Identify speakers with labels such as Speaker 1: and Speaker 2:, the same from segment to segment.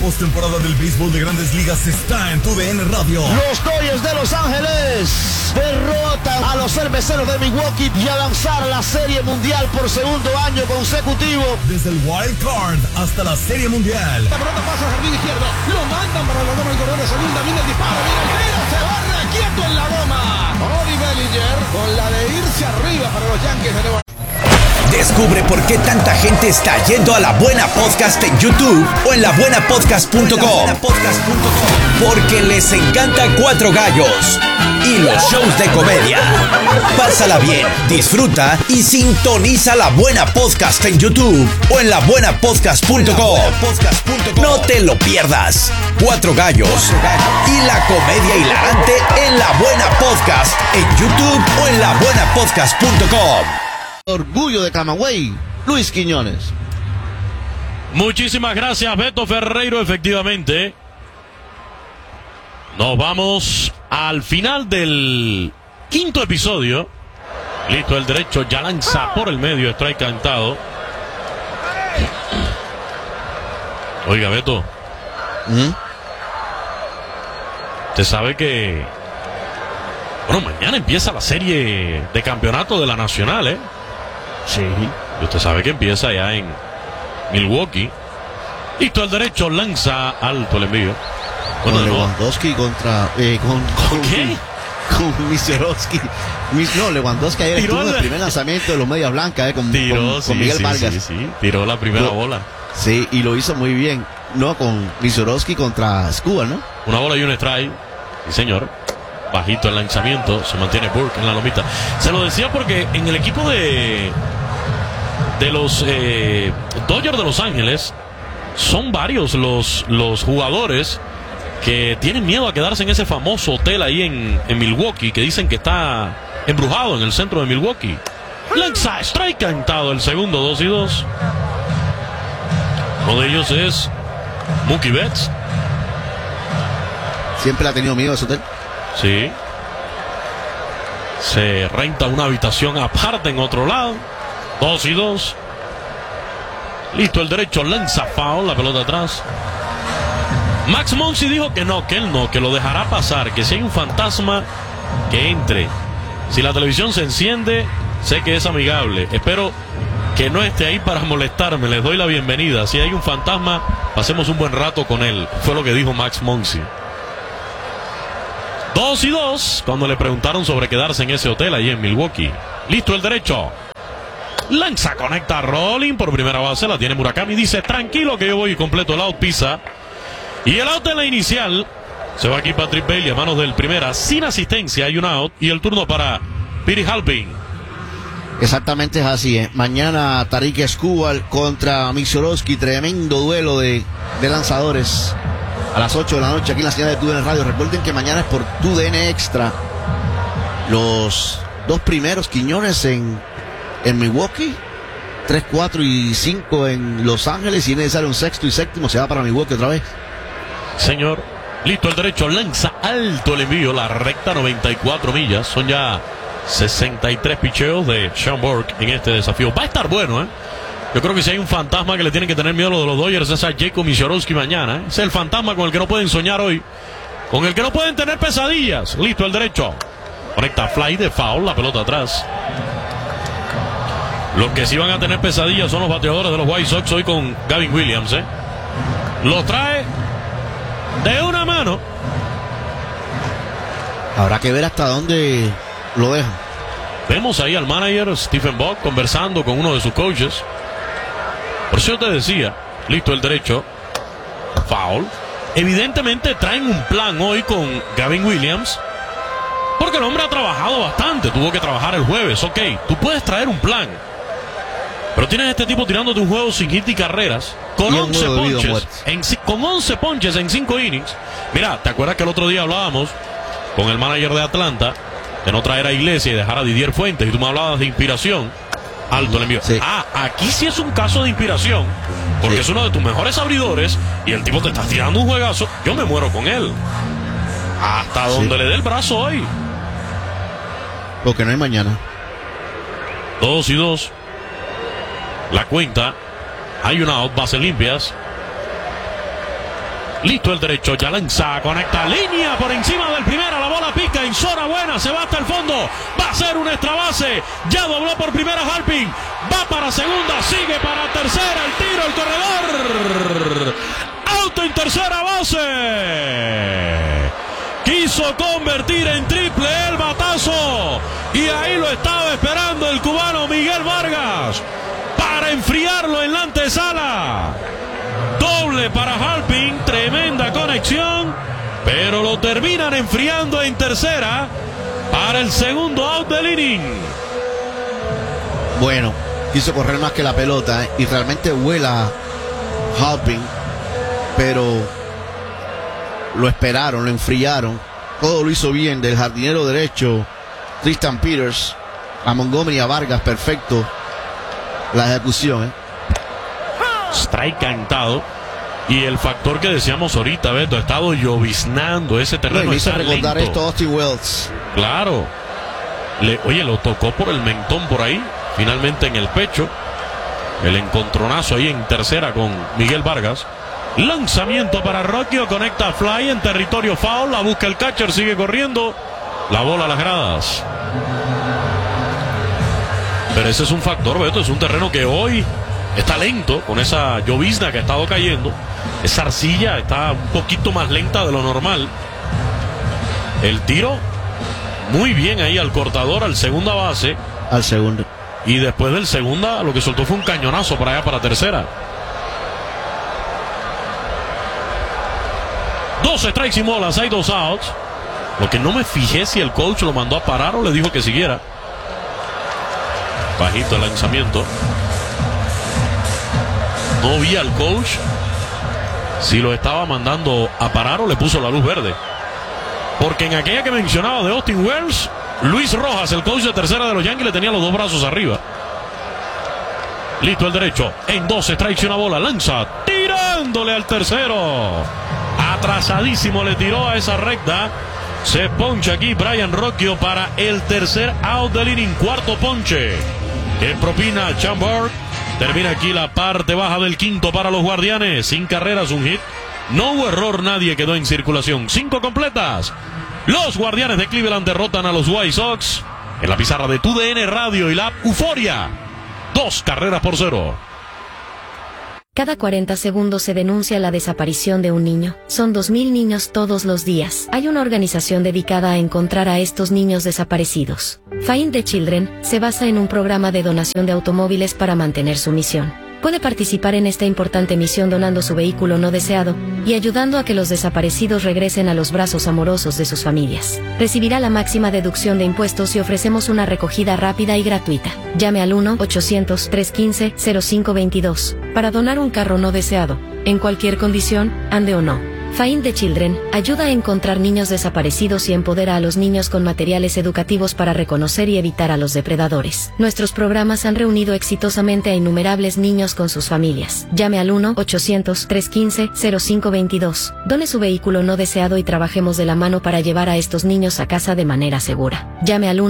Speaker 1: postemporada del béisbol de Grandes Ligas está en TUDN Radio.
Speaker 2: Los Dodgers de Los Ángeles derrotan a los Cerveceros de Milwaukee y a lanzar la Serie Mundial por segundo año consecutivo.
Speaker 1: Desde el Wild Card hasta la Serie Mundial.
Speaker 3: La pelota pasa al jardín izquierdo, lo mandan para la goma del corredor de segunda, viene el disparo, viene el tiro, se barre quieto en la goma. Cody Bellinger con la de irse arriba para los Yankees de Nueva York.
Speaker 4: Descubre por qué tanta gente está yendo a La Buena Podcast en YouTube o en labuenapodcast.com. Porque les encanta Cuatro Gallos y los shows de comedia. Pásala bien, disfruta y sintoniza La Buena Podcast en YouTube o en labuenapodcast.com. No te lo pierdas. Cuatro Gallos y la comedia hilarante en La Buena Podcast en YouTube o en labuenapodcast.com.
Speaker 2: Orgullo de Camagüey, Luis Quiñones.
Speaker 5: Muchísimas gracias, Beto Ferreiro. Efectivamente, nos vamos al final del quinto episodio. Listo el derecho, ya lanza por el medio, strike cantado. Oiga, Beto, usted sabe que, bueno, mañana empieza la serie de campeonato de la Nacional, ¿eh?
Speaker 2: Sí.
Speaker 5: Y usted sabe que empieza ya en Milwaukee. Listo el derecho, lanza alto el envío.
Speaker 2: Bueno, con Lewandowski contra... ¿Con
Speaker 5: qué?
Speaker 2: Con Misiorovsky. No, Lewandowski ayer estuvo en el primer lanzamiento de los Medias Blancas, con Miguel Vargas.
Speaker 5: Sí, tiró la primera bola.
Speaker 2: Sí, y lo hizo muy bien. No, con Misiorovsky contra Scuba, ¿no?
Speaker 5: Una bola y un strike. Sí, señor. Bajito el lanzamiento, se mantiene Burke en la lomita. Se lo decía porque en el equipo de los Dodgers de Los Ángeles son varios los jugadores que tienen miedo a quedarse en ese famoso hotel ahí en Milwaukee, que dicen que está embrujado en el centro de Milwaukee. Lanza, strike cantado, el segundo, 2-2. Uno de ellos es Mookie Betts.
Speaker 2: Siempre ha tenido miedo a ese hotel.
Speaker 5: Sí. Se renta una habitación aparte en otro lado. 2-2. Listo el derecho, lanza foul, la pelota atrás. Max Muncy dijo que no, que lo dejará pasar, que si hay un fantasma, que entre. Si la televisión se enciende, sé que es amigable. Espero que no esté ahí para molestarme. Les doy la bienvenida. Si hay un fantasma, pasemos un buen rato con él. Fue lo que dijo Max Muncy. 2-2, cuando le preguntaron sobre quedarse en ese hotel allí en Milwaukee. Listo el derecho. Lanza, conecta a Rolling por primera base, la tiene Murakami. Dice, tranquilo que yo voy y completo el out, pisa. Y el out en la inicial. Se va aquí Patrick Bailey a manos del primera, sin asistencia, hay un out. Y el turno para Piri Halpin.
Speaker 2: Exactamente es así, ¿eh? Mañana Tarik Skubal contra Misiorovsky, tremendo duelo de lanzadores. A las 8 de la noche aquí en la señal de TUDN Radio. Recuerden que mañana es por TUDN Extra. Los dos primeros, Quiñones en Milwaukee, 3, 4 y 5 en Los Ángeles. Y es necesario un sexto y séptimo, se va para Milwaukee otra vez.
Speaker 5: Señor, listo el derecho, lanza alto el envío, la recta 94 millas. Son ya 63 picheos de Sean Burke en este desafío. Va a estar bueno, ¿eh? Yo creo que si hay un fantasma que le tienen que tener miedo a los Dodgers es a Jacob Misiorovsky mañana, ¿eh? Es el fantasma con el que no pueden soñar hoy, con el que no pueden tener pesadillas. Listo el derecho, conecta fly de foul, la pelota atrás. Los que sí van a tener pesadillas son los bateadores de los White Sox hoy con Gavin Williams, ¿eh? Lo trae de una mano.
Speaker 2: Habrá que ver hasta dónde lo dejan.
Speaker 5: Vemos ahí al manager Stephen Buck conversando con uno de sus coaches. Por eso yo te decía, listo el derecho, foul. Evidentemente traen un plan hoy con Gavin Williams, porque el hombre ha trabajado bastante, tuvo que trabajar el jueves. Ok, tú puedes traer un plan, pero tienes a este tipo tirándote un juego sin hit y carreras, con 11 ponches, con 11 ponches en 5 innings. Mira, ¿te acuerdas que el otro día hablábamos con el manager de Atlanta de no traer a Iglesias y dejar a Didier Fuentes, y tú me hablabas de inspiración? Alto el envío. Sí. Aquí sí es un caso de inspiración, porque es uno de tus mejores abridores y el tipo te está tirando un juegazo. Yo me muero con él hasta donde le dé el brazo hoy.
Speaker 2: Porque no hay mañana.
Speaker 5: 2-2 la cuenta. Hay una out, bases limpias. Listo el derecho, ya lanza, conecta línea por encima del primera, la bola pica en zona buena, se va hasta el fondo, va a ser una extra base, ya dobló por primera Halpin, va para segunda, sigue para tercera, el tiro, el corredor, out en tercera base, quiso convertir en triple el batazo, y ahí lo estaba esperando el cubano Miguel Vargas, para enfriarlo en la antesala. Doble para Halpin, tremenda conexión, pero lo terminan enfriando en tercera para el segundo out del inning.
Speaker 2: Bueno, quiso correr más que la pelota, y realmente vuela Halpin, pero lo esperaron, lo enfriaron. Todo lo hizo bien, del jardinero derecho Tristan Peters a Montgomery, a Vargas, perfecto la ejecución.
Speaker 5: Strike cantado. Y el factor que decíamos ahorita, Beto, ha estado lloviznando ese terreno.
Speaker 2: Me hizo recordar
Speaker 5: lento.
Speaker 2: esto Austin Wells.
Speaker 5: Claro. Oye, lo tocó por el mentón por ahí. Finalmente en el pecho. El encontronazo ahí en tercera con Miguel Vargas. Lanzamiento para Rocchio. Conecta fly en territorio foul. La busca el catcher. Sigue corriendo. La bola a las gradas. Pero ese es un factor, Beto. Es un terreno que hoy está lento, con esa llovizna que ha estado cayendo. Esa arcilla está un poquito más lenta de lo normal. El tiro, muy bien ahí al cortador, al segunda base.
Speaker 2: Al segundo.
Speaker 5: Y después del segunda, lo que soltó fue un cañonazo para allá, para tercera. 2 strikes y bolas, hay 2 outs. Lo que no me fijé si el coach lo mandó a parar o le dijo que siguiera. Bajito el lanzamiento. No vi al coach si lo estaba mandando a parar o le puso la luz verde. Porque en aquella que mencionaba de Austin Wells, Luis Rojas, el coach de tercera de los Yankees, le tenía los 2 brazos arriba. Listo el derecho. En 2 strikes y una bola. Lanza. Tirándole al tercero. Atrasadísimo le tiró a esa recta. Se poncha aquí Brian Rocchio para el tercer out del inning. Cuarto ponche. En propina Chambord. Termina aquí la parte baja del quinto para los Guardianes. 5 carreras, un hit. No hubo error, nadie quedó en circulación. 5 completas. Los Guardianes de Cleveland derrotan a los White Sox en la pizarra de TUDN Radio y la Euforia. 2 carreras por 0.
Speaker 6: Cada 40 segundos se denuncia la desaparición de un niño. Son 2.000 niños todos los días. Hay una organización dedicada a encontrar a estos niños desaparecidos. Find the Children se basa en un programa de donación de automóviles para mantener su misión. Puede participar en esta importante misión donando su vehículo no deseado y ayudando a que los desaparecidos regresen a los brazos amorosos de sus familias. Recibirá la máxima deducción de impuestos y ofrecemos una recogida rápida y gratuita. Llame al 1-800-315-0522 para donar un carro no deseado, en cualquier condición, ande o no. Find the Children ayuda a encontrar niños desaparecidos y empodera a los niños con materiales educativos para reconocer y evitar a los depredadores. Nuestros programas han reunido exitosamente a innumerables niños con sus familias. Llame al 1-800-315-0522. Done su vehículo no deseado y trabajemos de la mano para llevar a estos niños a casa de manera segura. Llame al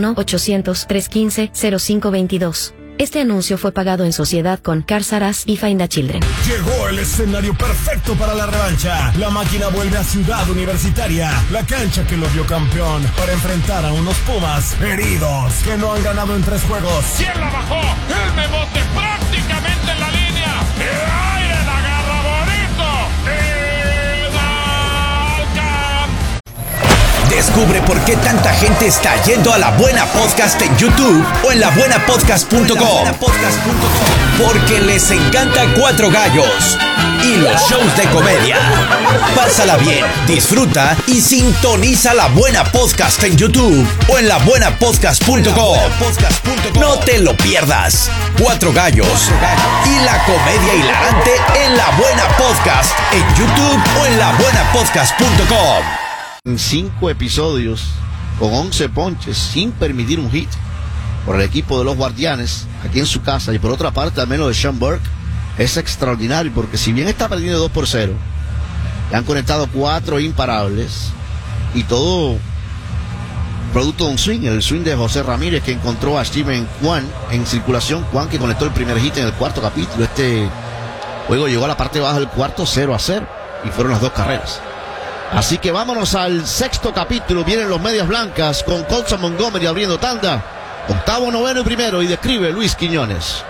Speaker 6: 1-800-315-0522. Este anuncio fue pagado en sociedad con Cars R Us y Find the Children.
Speaker 1: Llegó el escenario perfecto para la revancha. La máquina vuelve a Ciudad Universitaria, la cancha que lo vio campeón, para enfrentar a unos Pumas heridos que no han ganado en 3 juegos.
Speaker 3: Si él la bajó, el Memote prácticamente en la línea. ¡Ay, el agarra bonito!
Speaker 4: Descubre por qué tanta gente está yendo a La Buena Podcast en YouTube o en labuenapodcast.com. Porque les encanta Cuatro Gallos y los shows de comedia. Pásala bien, disfruta y sintoniza La Buena Podcast en YouTube o en labuenapodcast.com. No te lo pierdas. Cuatro Gallos y la comedia hilarante en La Buena Podcast en YouTube o en labuenapodcast.com.
Speaker 2: En 5 episodios, con 11 ponches, sin permitir un hit por el equipo de los Guardianes, aquí en su casa. Y por otra parte, también lo de Sean Burke es extraordinario, porque si bien está perdiendo 2-0, le han conectado 4 imparables, y todo producto de un swing, el swing de José Ramírez, que encontró a Steven Kwan en circulación. Kwan, que conectó el primer hit en el 4º capítulo. Este juego llegó a la parte baja del cuarto, 0-0. y fueron las 2 carreras. Así que vámonos al 6º capítulo. Vienen los medias blancas con Colson Montgomery abriendo tanda. 8º, 9º y primero, y describe Luis Quiñones.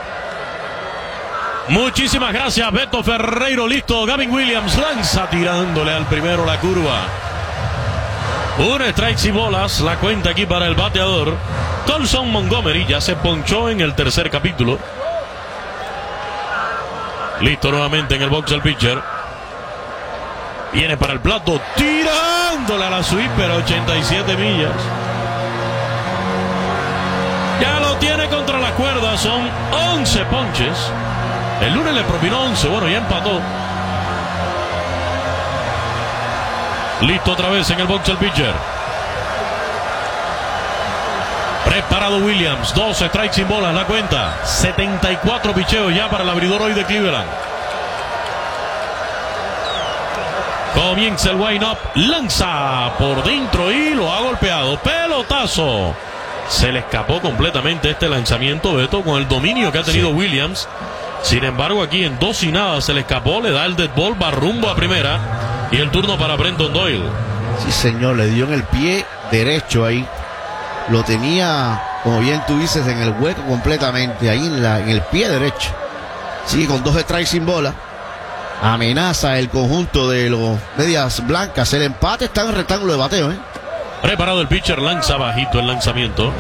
Speaker 5: Muchísimas gracias, Beto Ferreiro. Listo, Gavin Williams lanza tirándole al primero la curva. 1 strikes y bolas, la cuenta aquí para el bateador. Colson Montgomery ya se ponchó en el 3er capítulo. Listo nuevamente en el box el pitcher. Viene para el plato, tirándole a la sweeper a 87 millas. Ya lo tiene contra la cuerda, son 11 ponches. El lunes le propinó 11, bueno, ya empató. Listo otra vez en el box el pitcher. Preparado Williams, 2 strikes sin bolas, la cuenta. 74 picheos ya para el abridor hoy de Cleveland. Comienza el wind-up, lanza por dentro y lo ha golpeado. Pelotazo. Se le escapó completamente este lanzamiento, Beto, con el dominio que ha tenido Williams. Sin embargo, aquí en 2 y nada se le escapó, le da el dead ball, va rumbo a primera. Y el turno para Brenton Doyle.
Speaker 2: Sí, señor, le dio en el pie derecho ahí. Lo tenía, como bien tú dices, en el hueco completamente, ahí en el pie derecho. Sigue con 2 strikes sin bola. Amenaza el conjunto de los medias blancas. El empate está en el rectángulo de bateo,
Speaker 5: Preparado el pitcher, lanza bajito el lanzamiento.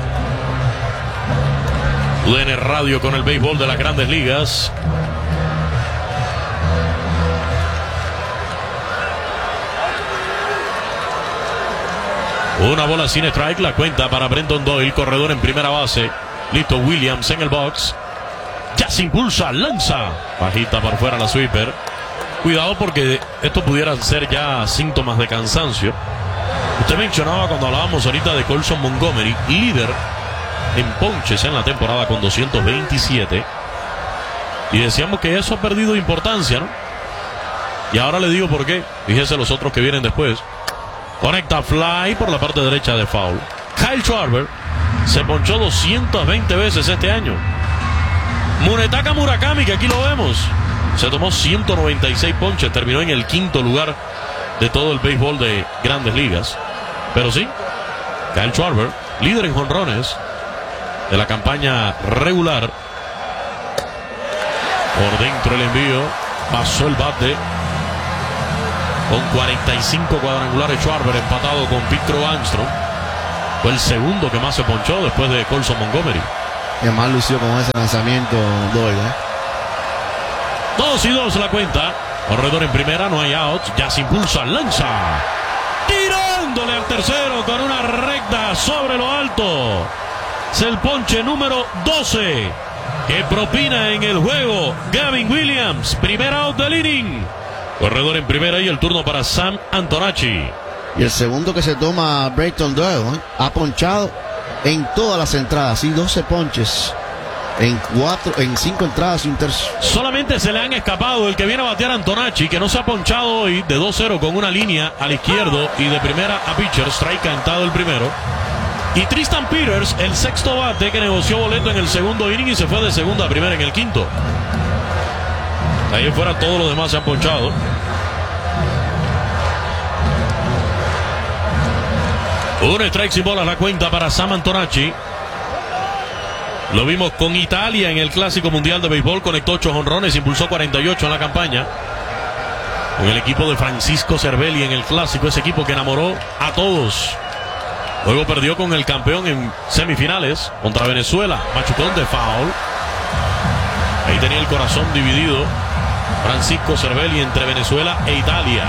Speaker 5: UDN Radio con el béisbol de las Grandes Ligas. Una bola sin strike, la cuenta para Brenton Doyle, corredor en primera base. Listo Williams en el box. Ya se impulsa, lanza. Bajita por fuera la sweeper. Cuidado porque esto pudiera ser ya síntomas de cansancio. Usted mencionaba cuando hablábamos ahorita de Colson Montgomery, líder en ponches en la temporada con 227. Y decíamos que eso ha perdido importancia, ¿no? Y ahora le digo por qué. Fíjese los otros que vienen después. Conecta fly por la parte derecha de foul. Kyle Schwarber se ponchó 220 veces este año. Munetaka Murakami, que aquí lo vemos, se tomó 196 ponches. Terminó en el 5º lugar de todo el béisbol de Grandes Ligas. Pero sí, Kyle Schwarber, líder en jonrones de la campaña regular. Por dentro el envío. Pasó el bate. Con 45 cuadrangulares Schwarber, empatado con Pete Crow Armstrong. Fue el segundo que más se ponchó después de Colson Montgomery.
Speaker 2: Y además lució con ese lanzamiento Doyle,
Speaker 5: 2-2 la cuenta. Corredor en primera, no hay outs. Ya se impulsa, lanza. Tirándole al tercero con una recta sobre lo alto. Es el ponche número 12 que propina en el juego Gavin Williams. Primer out del inning. Corredor en primera y el turno para Sam Antonacci.
Speaker 2: Y el segundo que se toma Brenton Doyle, ha ponchado en todas las entradas, y 12 ponches en 5 entradas y un tercio.
Speaker 5: Solamente se le han escapado el que viene a batear Antonacci, que no se ha ponchado hoy, de 2-0 con una línea al izquierdo y de primera a pitcher, strike cantado el primero. Y Tristan Peters, el sexto bate, que negoció boleto en el segundo inning y se fue de segunda a primera en el quinto. Ahí afuera todos los demás se han ponchado. Un strike sin bolas la cuenta para Sam Antonacci. Lo vimos con Italia en el Clásico Mundial de Béisbol. Conectó 8 jonrones, impulsó 48 en la campaña. Con el equipo de Francisco Cervelli en el Clásico. Ese equipo que enamoró a todos. Luego perdió con el campeón en semifinales contra Venezuela. Machucón de foul. Ahí tenía el corazón dividido Francisco Cervelli entre Venezuela e Italia.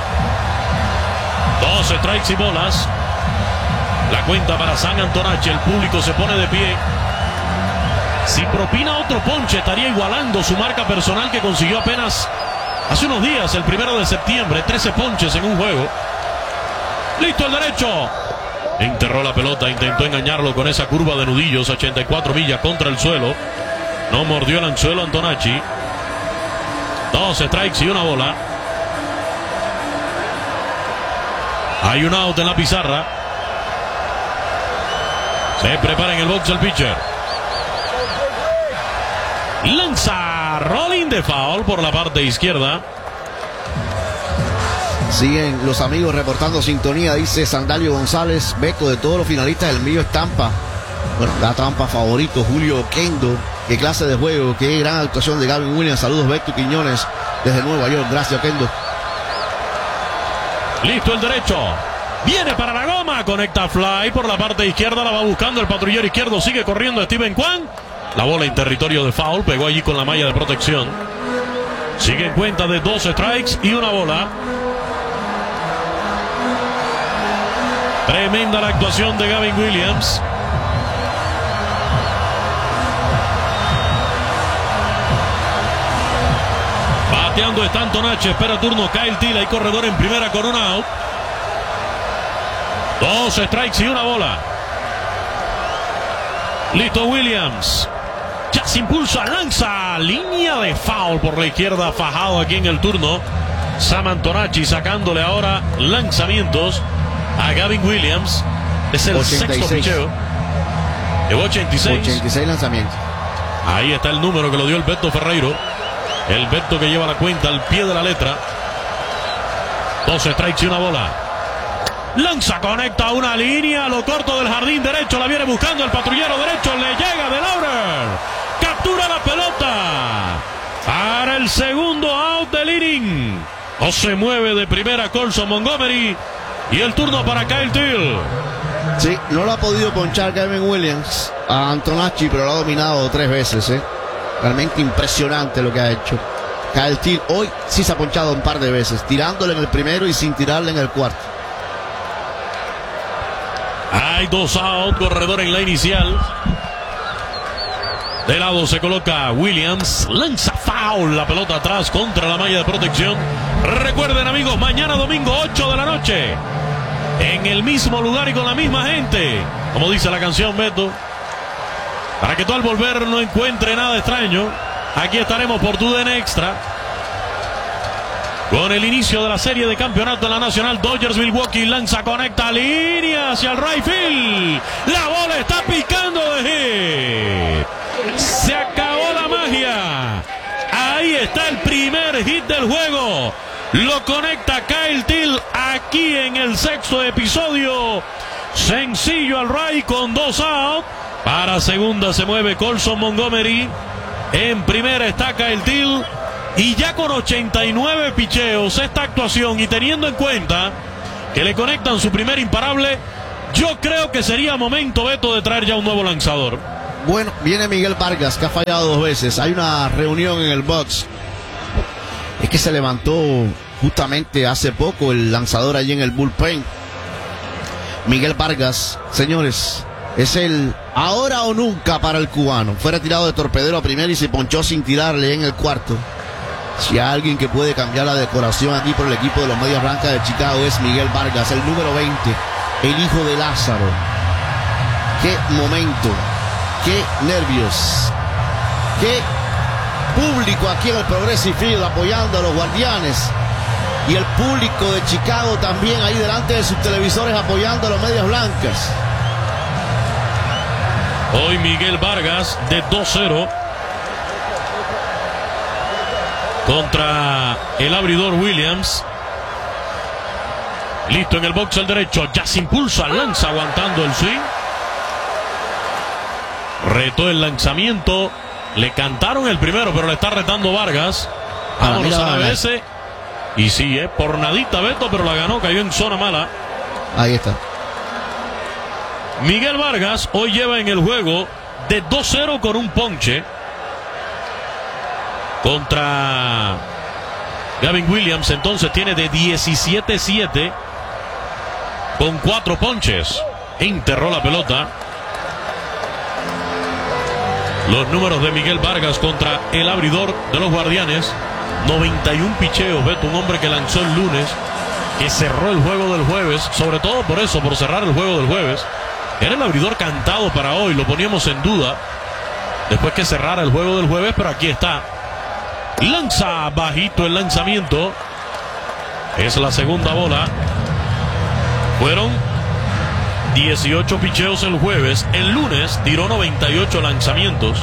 Speaker 5: 2 strikes y bolas. La cuenta para Sam Antonacci. El público se pone de pie. Si propina otro ponche, estaría igualando su marca personal que consiguió apenas hace unos días, el 1 de septiembre. 13 ponches en un juego. Listo el derecho. Enterró la pelota, intentó engañarlo con esa curva de nudillos, 84 millas contra el suelo. No mordió el anzuelo Antonacci. 2 strikes y una bola. Hay un out en la pizarra. Se prepara en el box el pitcher. Lanza rolling de foul por la parte izquierda.
Speaker 2: Siguen los amigos reportando sintonía, dice Sandalio González. Beto, de todos los finalistas, el mío es Tampa. Bueno, la Tampa favorito, Julio Oquendo. Qué clase de juego, qué gran actuación de Gavin Williams. Saludos, Beto Quiñones, desde Nueva York. Gracias, Oquendo.
Speaker 5: Listo el derecho. Viene para la goma. Conecta fly por la parte izquierda. La va buscando el patrullero izquierdo. Sigue corriendo Steven Kwan. La bola en territorio de foul. Pegó allí con la malla de protección. Sigue en cuenta de 2 strikes y una bola. Tremenda la actuación de Gavin Williams. Bateando está Antonacci, espera turno Kyle Till, hay corredor en primera con un out. 2 strikes y una bola. Listo Williams. Ya se impulsa, lanza. Línea de foul por la izquierda, fajado aquí en el turno. Sam Antonacci sacándole ahora lanzamientos a Gavin Williams. Es el
Speaker 2: 86.
Speaker 5: sexto picheo. Llevó 86.
Speaker 2: 86 lanzamientos.
Speaker 5: Ahí está el número que lo dio el Beto Ferreiro. El Beto que lleva la cuenta al pie de la letra. 2 strikes y una bola. Lanza, conecta una línea. Lo corto del jardín derecho. La viene buscando el patrullero derecho. Le llega de Laurer. Captura la pelota. Para el segundo out del inning. No se mueve de primera Colson Montgomery. Y el turno para Kyle Till.
Speaker 2: Sí, no lo ha podido ponchar Gavin Williams a Antonacci, pero lo ha dominado 3 veces, Realmente impresionante lo que ha hecho. Kyle Till hoy sí se ha ponchado un par de veces, tirándole en el primero y sin tirarle en el cuarto.
Speaker 5: Hay 2 out, corredor en la inicial. De lado se coloca Williams, lanza foul, la pelota atrás contra la malla de protección. Recuerden amigos, mañana domingo 8 de la noche, en el mismo lugar y con la misma gente, como dice la canción Beto. Para que tú al volver no encuentre nada extraño, aquí estaremos por TUDN Extra. Con el inicio de la serie de campeonato en la Nacional, Dodgers Milwaukee, lanza, conecta, línea hacia el right field. La bola está picando de hit. Se acabó la magia. Ahí está el primer hit del juego. Lo conecta Kyle Till aquí en el 6º episodio. Sencillo al right con 2 out. Para segunda se mueve Colson Montgomery. En primera está Kyle Till. Y ya con 89 picheos esta actuación, y teniendo en cuenta que le conectan su primer imparable, yo creo que sería momento, Beto, de traer ya un nuevo lanzador.
Speaker 2: Bueno, viene Miguel Vargas, que ha fallado 2 veces. Hay una reunión en el box. Es que se levantó justamente hace poco el lanzador allí en el bullpen. Miguel Vargas, señores, es el ahora o nunca para el cubano. Fue retirado de torpedero a primera y se ponchó sin tirarle en el cuarto. Si hay alguien que puede cambiar la decoración aquí por el equipo de los Medias Blancas de Chicago, es Miguel Vargas, el número 20, el hijo de Lázaro. Qué momento, qué nervios, qué público aquí en el Progressive Field apoyando a los Guardianes, y el público de Chicago también ahí delante de sus televisores apoyando a los Medias Blancas.
Speaker 5: Hoy Miguel Vargas de 2-0 contra el abridor Williams. Listo en el box el derecho. Ya se impulsa, lanza aguantando el swing. Retó el lanzamiento. Le cantaron el primero, pero le está retando Vargas. Vámonos a la BS. Y sí, por nadita Beto, pero la ganó, cayó en zona mala.
Speaker 2: Ahí está.
Speaker 5: Miguel Vargas hoy lleva en el juego de 2-0 con un ponche. Contra Gavin Williams, entonces tiene de 17-7 con 4 ponches. Enterró la pelota. Los números de Miguel Vargas contra el abridor de los Guardianes: 91 picheos, Beto, un hombre que lanzó el lunes, que cerró el juego del jueves, sobre todo por eso, por cerrar el juego del jueves. Era el abridor cantado para hoy, lo poníamos en duda después que cerrara el juego del jueves, pero aquí está. Lanza bajito el lanzamiento. Es la segunda bola. Fueron 18 picheos el jueves. El lunes tiró 98 lanzamientos.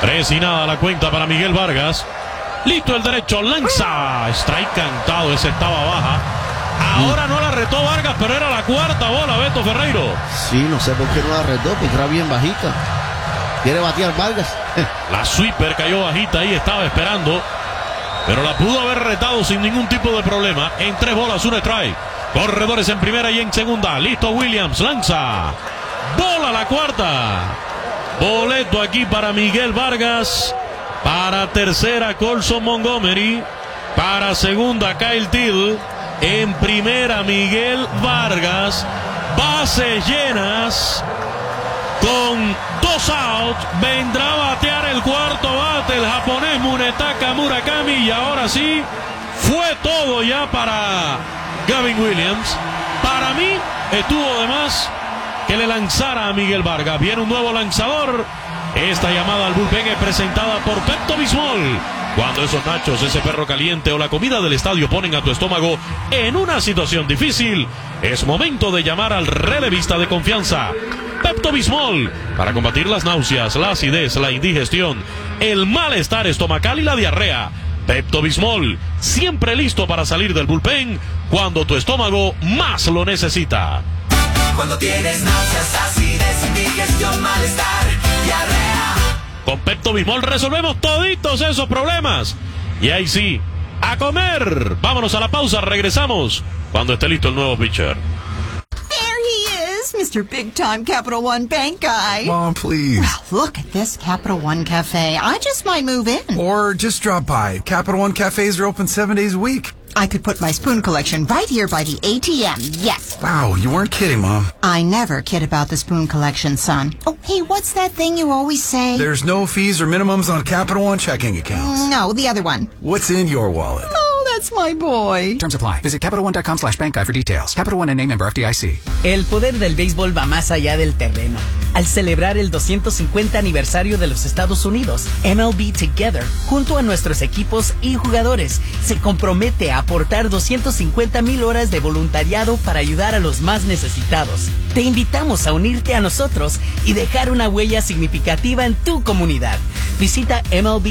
Speaker 5: Presionada la cuenta para Miguel Vargas. Listo el derecho, lanza. Strike cantado, ese estaba baja. Ahora no la retó Vargas, pero era la cuarta bola, Beto Ferreiro.
Speaker 2: Sí, no sé por qué no la retó, porque era bien bajita. Quiere batear Vargas.
Speaker 5: La sweeper cayó bajita, ahí estaba esperando. Pero la pudo haber retado sin ningún tipo de problema. En 3 bolas, 1 strike. Corredores en primera y en segunda. Listo Williams, lanza. Bola la cuarta. Boleto aquí para Miguel Vargas. Para tercera, Colson Montgomery. Para segunda, Kyle Till. En primera, Miguel Vargas. Bases llenas. Con 2 outs. Vendrá a batear el cuarto bate el japonés Munetaka Murakami. Y ahora sí, fue todo ya para Gavin Williams. Para mí, estuvo de más que le lanzara a Miguel Vargas. Viene un nuevo lanzador. Esta llamada al bullpen es presentada por Pepto-Bismol. Cuando esos nachos, ese perro caliente o la comida del estadio ponen a tu estómago en una situación difícil, es momento de llamar al relevista de confianza, Pepto-Bismol, para combatir las náuseas, la acidez, la indigestión, el malestar estomacal y la diarrea. Pepto-Bismol, siempre listo para salir del bullpen cuando tu estómago más lo necesita.
Speaker 7: Cuando tienes náuseas, acidez, indigestión, malestar, diarrea.
Speaker 5: Con Pepto-Bismol resolvemos toditos esos problemas. Y ahí sí, a comer. Vámonos a la pausa, regresamos cuando esté listo el nuevo pitcher.
Speaker 8: Mr. Big Time Capital One Bank guy.
Speaker 9: Mom, please.
Speaker 8: Well, look at this Capital One Cafe. I just might move in.
Speaker 9: Or just drop by. Capital One cafes are open 7 days a week.
Speaker 8: I could put my spoon collection right here by the ATM, yes.
Speaker 9: Wow, you weren't kidding, Mom.
Speaker 8: I never kid about the spoon collection, son. Oh, hey, what's that thing you always say?
Speaker 9: There's no fees or minimums on Capital One checking accounts.
Speaker 8: No, the other one.
Speaker 9: What's in your wallet?
Speaker 8: Oh, that's my boy.
Speaker 10: Terms apply. Visit CapitalOne.com/bank guide for details. Capital One NA, member FDIC.
Speaker 11: El poder del béisbol va más allá del terreno. Al celebrar el 250 aniversario de los Estados Unidos, MLB Together, junto a nuestros equipos y jugadores, se compromete a aportar 250,000 horas de voluntariado para ayudar a los más necesitados. Te invitamos a unirte a nosotros y dejar una huella significativa en tu comunidad. Visita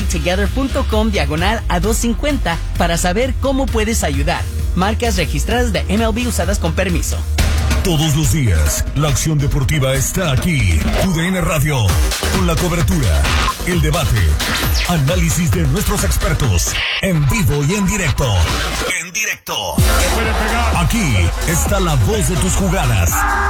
Speaker 11: MLBtogether.com/a250 para saber cómo puedes ayudar. Marcas registradas de MLB usadas con permiso.
Speaker 1: Todos los días, la acción deportiva está aquí. TUDN Radio, con la cobertura, el debate, análisis de nuestros expertos, en vivo y en directo. En directo. Aquí está la voz de tus jugadas.